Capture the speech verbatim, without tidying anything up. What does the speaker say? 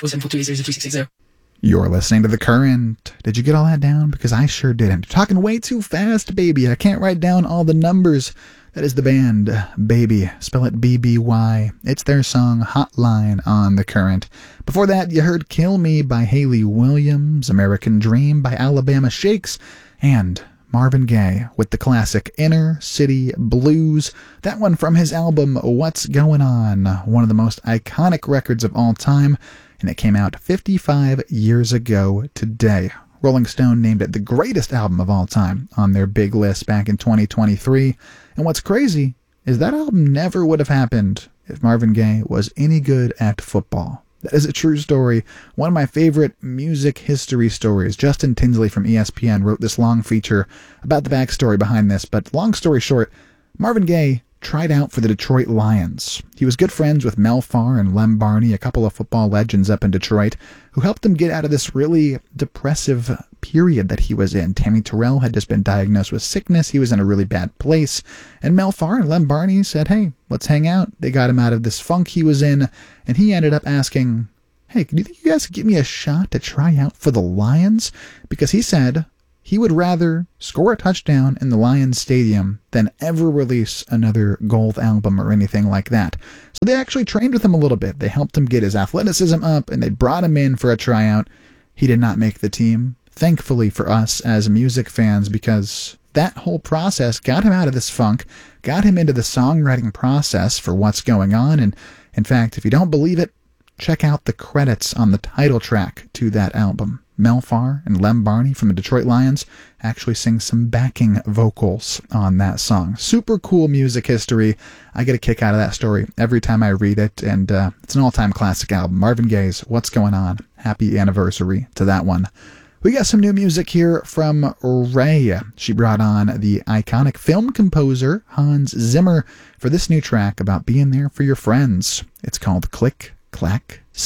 oh seven four two eight zero zero three six eight zero. You're listening to The Current. Did you get all that down? Because I sure didn't. Talking way too fast, baby. I can't write down all the numbers. That is the band, Baby. Spell it B B Y. It's their song Hotline on The Current. Before that, you heard Kill Me by Hayley Williams, American Dream by Alabama Shakes, and Marvin Gaye with the classic Inner City Blues. That one from his album What's Going On, one of the most iconic records of all time, and it came out fifty-five years ago today. Rolling Stone named it the greatest album of all time on their big list back in twenty twenty-three. And what's crazy is that album never would have happened if Marvin Gaye was any good at football. That is a true story. One of my favorite music history stories. Justin Tinsley from E S P N wrote this long feature about the backstory behind this. But long story short, Marvin Gaye tried out for the Detroit Lions. He was good friends with Mel Farr and Lem Barney, a couple of football legends up in Detroit, who helped him get out of this really depressive period that he was in. Tammy Terrell had just been diagnosed with sickness. He was in a really bad place. And Mel Farr and Lem Barney said, hey, let's hang out. They got him out of this funk he was in, and he ended up asking, hey, do you think you guys could give me a shot to try out for the Lions? Because he said he would rather score a touchdown in the Lions Stadium than ever release another gold album or anything like that. So they actually trained with him a little bit. They helped him get his athleticism up, and they brought him in for a tryout. He did not make the team, thankfully for us as music fans, because that whole process got him out of this funk, got him into the songwriting process for What's Going On. And in fact, if you don't believe it, check out the credits on the title track to that album. Mel Farr and Lem Barney from the Detroit Lions actually sing some backing vocals on that song. Super cool music history. I get a kick out of that story every time I read it, and uh, it's an all-time classic album. Marvin Gaye's What's Going On. Happy anniversary to that one. We got some new music here from Ray. She brought on the iconic film composer Hans Zimmer for this new track about being there for your friends. It's called Click, Clack,